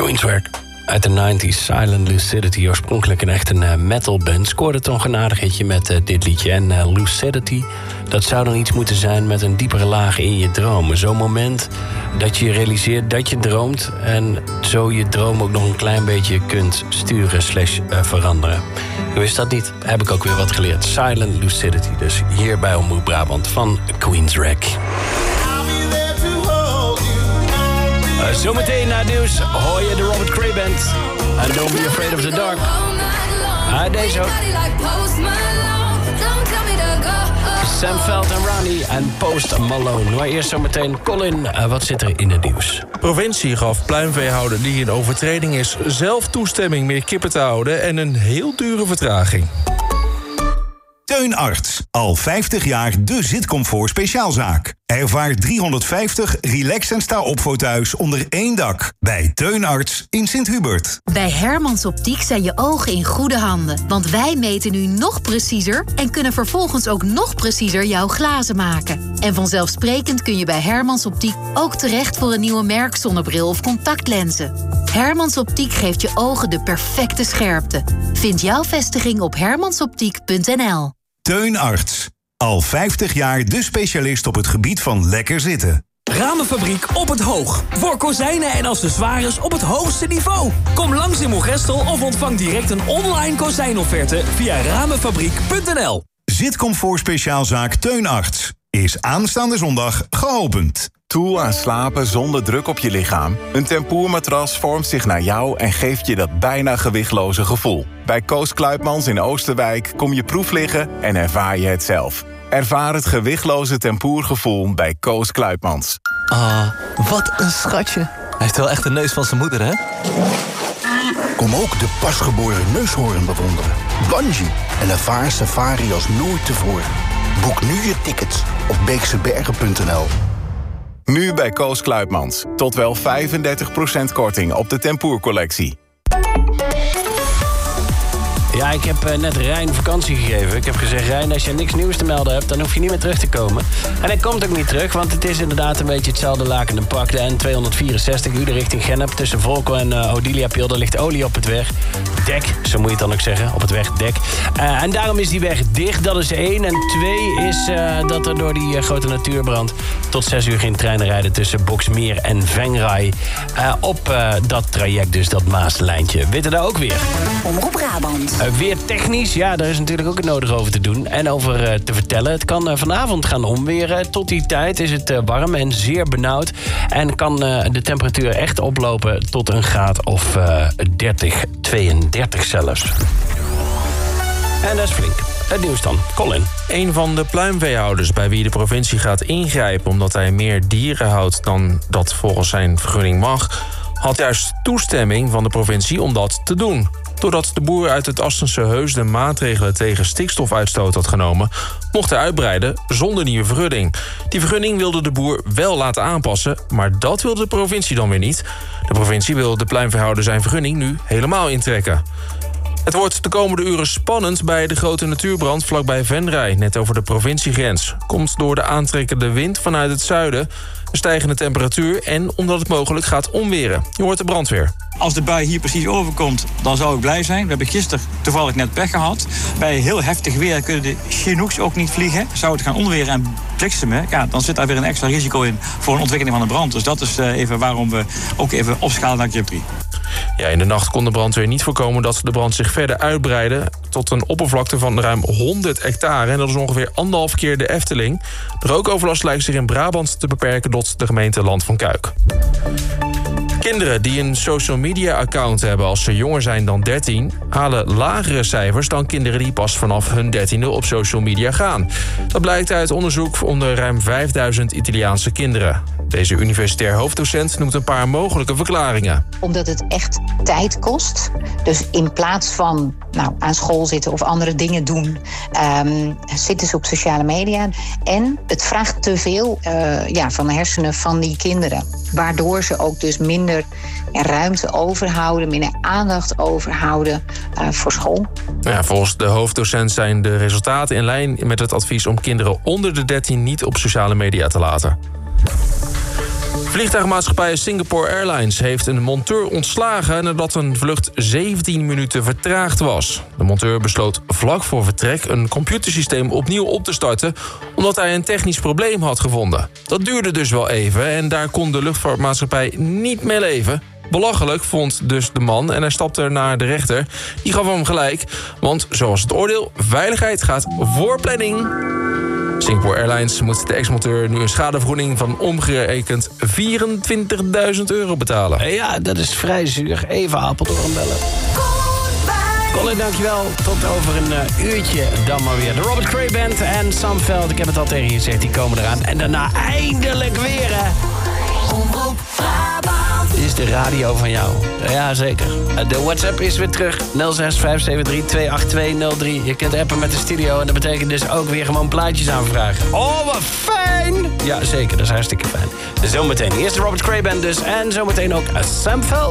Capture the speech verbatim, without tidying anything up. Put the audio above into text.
Queensrÿche uit de nineties, Silent Lucidity, oorspronkelijk een echt een uh, metalband, scoorde toch een aardig hitje met uh, dit liedje. En uh, Lucidity, dat zou dan iets moeten zijn met een diepere laag in je dromen. Zo'n moment dat je realiseert dat je droomt en zo je droom ook nog een klein beetje kunt sturen slash uh, veranderen. Je wist dat niet? Heb ik ook weer wat geleerd. Silent Lucidity, dus hier bij Omroep Brabant van Queensrÿche. Uh, zometeen na het nieuws hoor je de Robert Cray Band. And Don't Be Afraid of the Dark. Ah, deze ook. Sam Veld en Ronnie en Post Malone. Maar eerst zometeen Colin, uh, wat zit er in het nieuws? De provincie gaf pluimveehouder die in overtreding is zelf toestemming meer kippen te houden en een heel dure vertraging. Teun Arts, al vijftig jaar de zitcomfort speciaalzaak. Ervaar driehonderdvijftig relax en sta op foto's onder één dak. Bij Teun Arts in Sint-Hubert. Bij Hermans Optiek zijn je ogen in goede handen. Want wij meten nu nog preciezer en kunnen vervolgens ook nog preciezer jouw glazen maken. En vanzelfsprekend kun je bij Hermans Optiek ook terecht voor een nieuwe merkzonnebril of contactlenzen. Hermans Optiek geeft je ogen de perfecte scherpte. Vind jouw vestiging op hermansoptiek punt n l. Teun Arts. Al vijftig jaar de specialist op het gebied van lekker zitten. Ramenfabriek op het Hoog. Voor kozijnen en accessoires op het hoogste niveau. Kom langs in Moergestel of ontvang direct een online kozijnofferte via ramenfabriek punt n l. Zitcomfort speciaalzaak Teun Arts is aanstaande zondag geopend. Toe aan slapen zonder druk op je lichaam? Een tempoermatras vormt zich naar jou en geeft je dat bijna gewichtloze gevoel. Bij Koos Kluipmans in Oosterwijk kom je proef liggen en ervaar je het zelf. Ervaar het gewichtloze tempoergevoel bij Koos Kluipmans. Ah, wat een schatje. Hij heeft wel echt de neus van zijn moeder, hè? Kom ook de pasgeboren neushoorn bewonderen. Bungee en ervaar safari als nooit tevoren. Boek nu je tickets op beeksebergen punt n l. Nu bij Koos Kluipmans. Tot wel vijfendertig procent korting op de tempoercollectie. Ja, ik heb uh, net Rijn vakantie gegeven. Ik heb gezegd, Rijn, als je niks nieuws te melden hebt, dan hoef je niet meer terug te komen. En hij komt ook niet terug, want het is inderdaad een beetje hetzelfde laken en pak. De N tweehonderdvierenzestig, Uden richting Gennep. Tussen Volkel en uh, Odilia-Pil, er ligt olie op het weg. Dek, zo moet je het dan ook zeggen, op het wegdek. Uh, en daarom is die weg dicht, dat is één. En twee is uh, dat er door die uh, grote natuurbrand tot zes uur geen treinen rijden tussen Boksmeer en Venray. Uh, op uh, dat traject, dus dat Maaslijntje. Witte daar ook weer. Omroep Brabant. Uh, weer technisch, ja, daar is natuurlijk ook het nodig over te doen. En over uh, te vertellen. Het kan uh, vanavond gaan omweren. Tot die tijd is het uh, warm en zeer benauwd. En kan uh, de temperatuur echt oplopen tot een graad of uh, dertig, tweeëndertig zelfs. En dat is flink. Het nieuws dan. Colin. Een van de pluimveehouders bij wie de provincie gaat ingrijpen omdat hij meer dieren houdt dan dat volgens zijn vergunning mag, had juist toestemming van de provincie om dat te doen. Doordat de boer uit het Astense Heus de maatregelen tegen stikstofuitstoot had genomen, mocht hij uitbreiden zonder nieuwe vergunning. Die vergunning wilde de boer wel laten aanpassen, maar dat wilde de provincie dan weer niet. De provincie wil de pluimveehouder zijn vergunning nu helemaal intrekken. Het wordt de komende uren spannend bij de grote natuurbrand vlakbij Venray, net over de provinciegrens. Komt door de aantrekkende wind vanuit het zuiden, een stijgende temperatuur en omdat het mogelijk gaat omweren. Je hoort de brandweer. Als de bui hier precies overkomt, dan zou ik blij zijn. We hebben gisteren toevallig net pech gehad. Bij heel heftig weer kunnen de Chinooks ook niet vliegen. Zou het gaan onweren en bliksemen, ja, dan zit daar weer een extra risico in voor een ontwikkeling van een brand. Dus dat is even waarom we ook even opschalen naar Q drie. Ja, in de nacht kon de brandweer niet voorkomen dat de brand zich verder uitbreidde tot een oppervlakte van ruim honderd hectare. En dat is ongeveer anderhalf keer de Efteling. De rookoverlast lijkt zich in Brabant te beperken tot de gemeente Land van Kuik. Kinderen die een social media account hebben als ze jonger zijn dan dertien... halen lagere cijfers dan kinderen die pas vanaf hun dertiende op social media gaan. Dat blijkt uit onderzoek onder ruim vijfduizend Italiaanse kinderen. Deze universitair hoofddocent noemt een paar mogelijke verklaringen. Omdat het echt tijd kost. Dus in plaats van nou, aan school zitten of andere dingen doen, Um, zitten ze op sociale media. En het vraagt te veel uh, ja, van de hersenen van die kinderen. Waardoor ze ook dus minder ruimte overhouden, minder aandacht overhouden uh, voor school. Ja, volgens de hoofddocent zijn de resultaten in lijn met het advies om kinderen onder de dertien niet op sociale media te laten. Vliegtuigmaatschappij Singapore Airlines heeft een monteur ontslagen nadat een vlucht zeventien minuten vertraagd was. De monteur besloot vlak voor vertrek een computersysteem opnieuw op te starten omdat hij een technisch probleem had gevonden. Dat duurde dus wel even en daar kon de luchtvaartmaatschappij niet mee leven. Belachelijk vond dus de man en hij stapte naar de rechter. Die gaf hem gelijk, want zoals het oordeel, veiligheid gaat voor planning. Singapore Airlines moet de ex-monteur nu een schadevergoeding van omgerekend vierentwintigduizend euro betalen. Ja, dat is vrij zuur. Even Apeldoorn bellen. Colin, dankjewel. Tot over een uh, uurtje dan maar weer. De Robert Cray Band en Sam Veld. Ik heb het al tegen je gezegd, die komen eraan. En daarna eindelijk weer, hè. Omroep Brabant. Dit is de radio van jou. Ja, zeker. De WhatsApp is weer terug. nul zes vijf zeven drie twee acht twee nul drie. Je kunt appen met de studio. En dat betekent dus ook weer gewoon plaatjes aanvragen. Oh, wat fijn! Ja, zeker. Dat is hartstikke fijn. Zometeen. Eerst de Robert Cray Band dus. En zometeen ook Sam Veld.